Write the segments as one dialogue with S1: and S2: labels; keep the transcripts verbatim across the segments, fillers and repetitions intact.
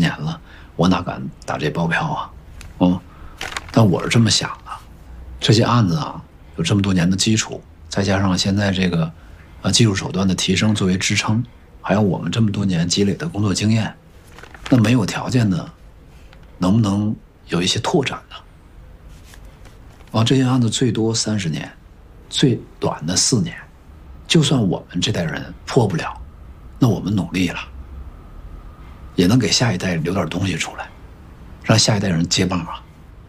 S1: 年了，我哪敢打这包票啊？嗯，但我是这么想的，这些案子啊，有这么多年的基础，再加上现在这个呃技术手段的提升作为支撑，还有我们这么多年积累的工作经验，那没有条件的，能不能有一些拓展呢？啊，这些案子最多三十年，最短的四年，就算我们这代人破不了，那我们努力了，也能给下一代留点东西出来，让下一代人接棒啊。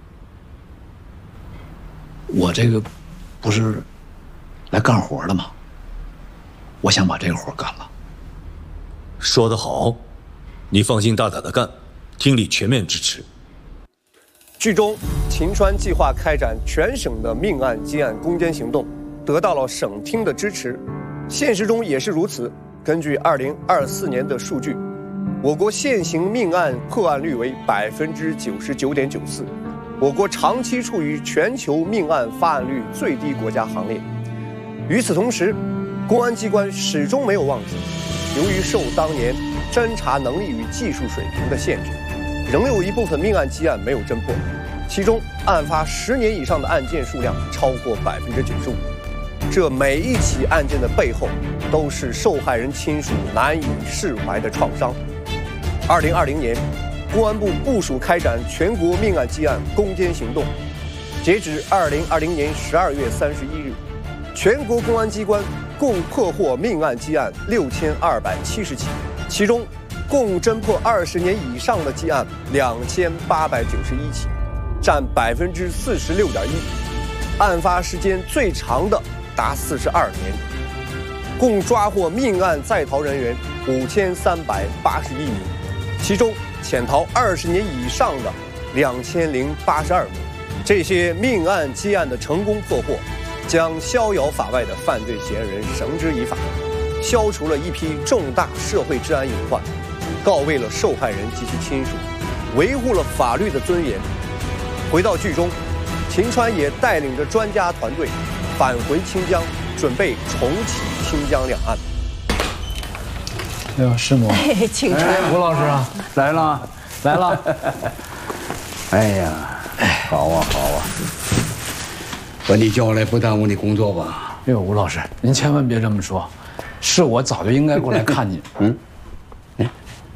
S1: 我这个不是来干活的吗？我想把这个活干了。
S2: 说得好，你放心大胆的干，厅里全面支持。
S3: 剧中，秦川计划开展全省的命案接案攻坚行动，得到了省厅的支持。现实中也是如此。根据二零二四年的数据，我国现行命案破案率为百分之九十九点九四，我国长期处于全球命案发案率最低国家行列。与此同时，公安机关始终没有忘记，由于受当年侦查能力与技术水平的限制，仍有一部分命案积案没有侦破，其中案发十年以上的案件数量超过百分之九十五。这每一起案件的背后，都是受害人亲属难以释怀的创伤。二零二零年，公安部部署开展全国命案积案攻坚行动。截止二零二零年十二月三十一日，全国公安机关共破获命案积案六千二百七十起，其中共侦破二十年以上的积案两千八百九十一起，占百分之四十六点一。案发时间最长的达四十二年，共抓获命案在逃人员五千三百八十一名，其中潜逃二十年以上的两千零八十二名。这些命案积案的成功破获，将逍遥法外的犯罪嫌疑人绳之以法，消除了一批重大社会治安隐患，告慰了受害人及其亲属，维护了法律的尊严。回到剧中，秦川也带领着专家团队返回清江，准备重启清江两案。
S1: 哎呦，师母，
S4: 请传。
S5: 哎，吴老师啊，来了，来了。
S6: 哎呀，好啊，好啊，把你叫来不耽误你工作吧？
S5: 哎呦，吴老师，您千万别这么说，是我早就应该过来看你。
S6: 嗯，
S5: 哎，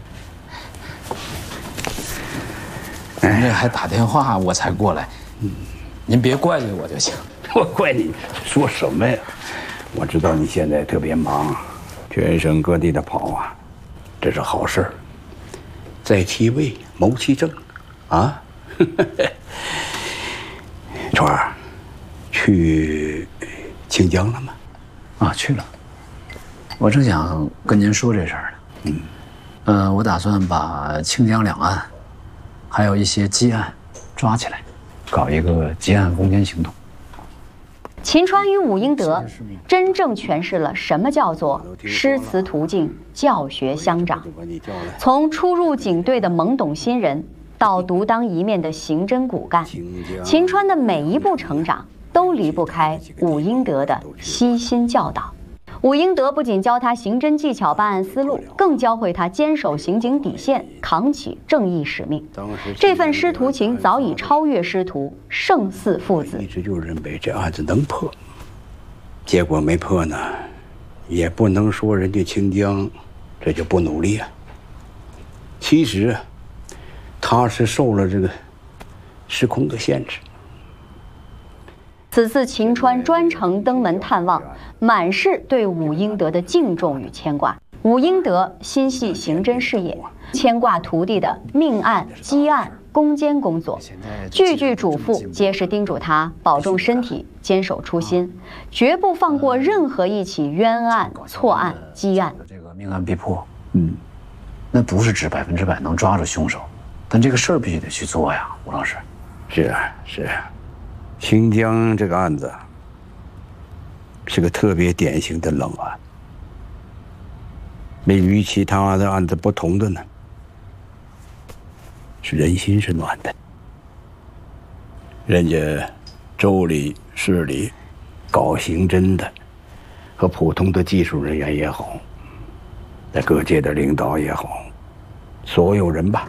S5: 您这还打电话我才过来，您别怪罪我就行。
S6: 我怪你说什么呀？我知道你现在特别忙，全省各地的跑啊，这是好事儿。在其位谋其政，啊。川儿，去清江了吗？
S5: 啊，去了。我正想跟您说这事儿呢。嗯，呃，我打算把清江两岸，还有一些积案抓起来，搞一个结案攻坚行动。
S7: 秦川与武英德真正诠释了什么叫做诗词途径教学相长。从初入警队的懵懂新人，到独当一面的刑侦骨干，秦川的每一步成长都离不开武英德的悉心教导。武英德不仅教他刑侦技巧、办案思路，更教会他坚守刑警底线，扛起正义使命。这份师徒情早已超越师徒，胜似父子。
S6: 一直就认为这案子能破，结果没破呢，也不能说人家清江这就不努力啊。其实，他是受了这个时空的限制。
S7: 此次秦川专程登门探望，满是对武英德的敬重与牵挂。武英德心系刑侦事业，牵挂徒弟的命案、积案、攻坚工作，句句嘱咐皆是叮嘱他保重身体，坚守初心，绝不放过任何一起冤案、错案、积案。
S5: 这个命案必破，嗯，那不是指百分之百能抓住凶手，但这个事儿必须得去做呀，吴老师。
S6: 是啊，是啊。清江这个案子是个特别典型的冷案，那与其他的案子不同的呢，是人心是暖的。人家州里、市里搞刑侦的和普通的技术人员也好，在各界的领导也好，所有人吧，